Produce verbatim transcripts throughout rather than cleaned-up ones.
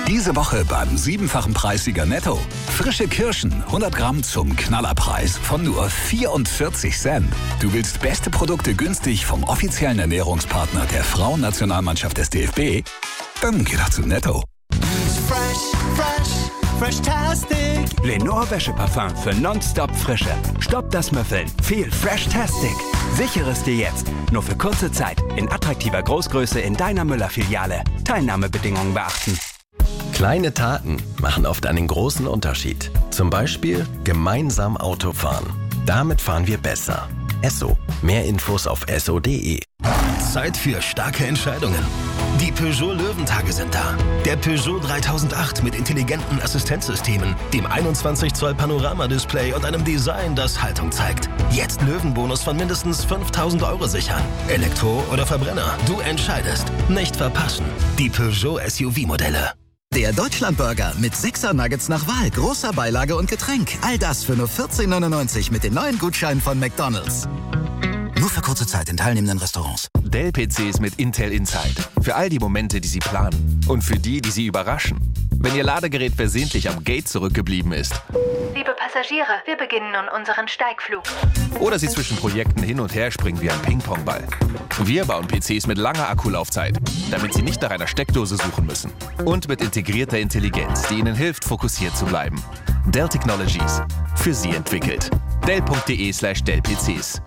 Diese Woche beim siebenfachen Preissieger Netto. Frische Kirschen, hundert Gramm zum Knallerpreis von nur vierundvierzig Cent. Du willst beste Produkte günstig vom offiziellen Ernährungspartner der Frauennationalmannschaft des D F B? Dann geh doch zu Netto. Fresh, fresh, fresh-tastic. Lenore Wäscheparfum für nonstop Frische. Stopp das Müffeln. Viel Fresh-tastic. Sichere es dir jetzt. Nur für kurze Zeit. In attraktiver Großgröße in deiner Müller-Filiale. Teilnahmebedingungen beachten. Kleine Taten machen oft einen großen Unterschied. Zum Beispiel gemeinsam Auto fahren. Damit fahren wir besser. Esso. Mehr Infos auf esso punkt de. Zeit für starke Entscheidungen. Die Peugeot Löwentage sind da. Der Peugeot dreitausendacht mit intelligenten Assistenzsystemen, dem einundzwanzig Zoll Panoramadisplay und einem Design, das Haltung zeigt. Jetzt Löwenbonus von mindestens fünftausend Euro sichern. Elektro oder Verbrenner, du entscheidest. Nicht verpassen. Die Peugeot S U V-Modelle. Der Deutschlandburger mit sechser Nuggets nach Wahl, großer Beilage und Getränk. All das für nur vierzehn neunundneunzig mit den neuen Gutscheinen von McDonald's. Nur für kurze Zeit in teilnehmenden Restaurants. Dell-P Cs mit Intel Inside. Für all die Momente, die Sie planen. Und für die, die Sie überraschen. Wenn Ihr Ladegerät versehentlich am Gate zurückgeblieben ist. Liebe Passagiere, wir beginnen nun unseren Steigflug. Oder Sie zwischen Projekten hin und her springen wie ein Ping-Pong-Ball. Wir bauen P Cs mit langer Akkulaufzeit, damit Sie nicht nach einer Steckdose suchen müssen. Und mit integrierter Intelligenz, die Ihnen hilft, fokussiert zu bleiben. Dell Technologies. Für Sie entwickelt. Dell punkt de slash Dell P Cs.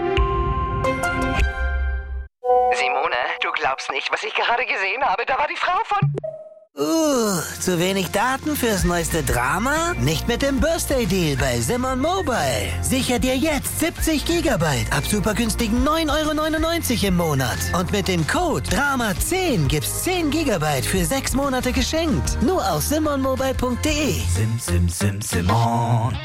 Simone, du glaubst nicht, was ich gerade gesehen habe. Da war die Frau von... Uh, zu wenig Daten fürs neueste Drama? Nicht mit dem Birthday Deal bei Simon Mobile. Sicher dir jetzt siebzig Gigabyte ab super günstigen neun Euro neunundneunzig im Monat. Und mit dem Code Drama zehn gibt's zehn Gigabyte für sechs Monate geschenkt. Nur auf simon mobile punkt de. Sim, sim, sim, Simon.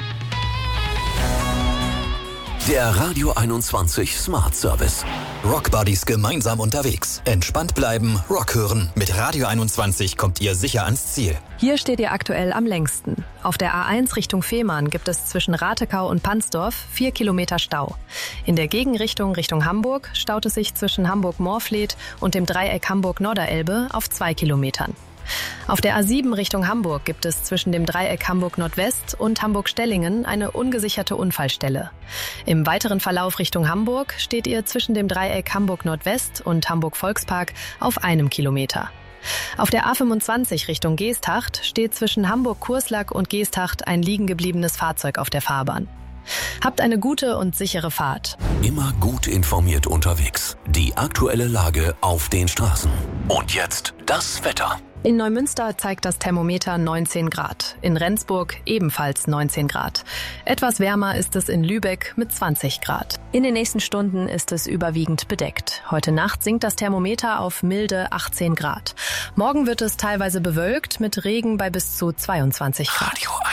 Der Radio einundzwanzig Smart Service. Rockbuddies gemeinsam unterwegs. Entspannt bleiben, Rock hören. Mit Radio einundzwanzig kommt ihr sicher ans Ziel. Hier steht ihr aktuell am längsten. Auf der A eins Richtung Fehmarn gibt es zwischen Ratekau und Pansdorf vier Kilometer Stau. In der Gegenrichtung Richtung Hamburg staut es sich zwischen Hamburg-Morfleet und dem Dreieck Hamburg-Norderelbe auf zwei Kilometern. Auf der A sieben Richtung Hamburg gibt es zwischen dem Dreieck Hamburg-Nordwest und Hamburg-Stellingen eine ungesicherte Unfallstelle. Im weiteren Verlauf Richtung Hamburg steht ihr zwischen dem Dreieck Hamburg-Nordwest und Hamburg-Volkspark auf einem Kilometer. Auf der A fünfundzwanzig Richtung Geesthacht steht zwischen Hamburg-Kurslack und Geesthacht ein liegen gebliebenes Fahrzeug auf der Fahrbahn. Habt eine gute und sichere Fahrt. Immer gut informiert unterwegs. Die aktuelle Lage auf den Straßen. Und jetzt das Wetter. In Neumünster zeigt das Thermometer neunzehn Grad, in Rendsburg ebenfalls neunzehn Grad. Etwas wärmer ist es in Lübeck mit zwanzig Grad. In den nächsten Stunden ist es überwiegend bedeckt. Heute Nacht sinkt das Thermometer auf milde achtzehn Grad. Morgen wird es teilweise bewölkt mit Regen bei bis zu zweiundzwanzig Grad. Radio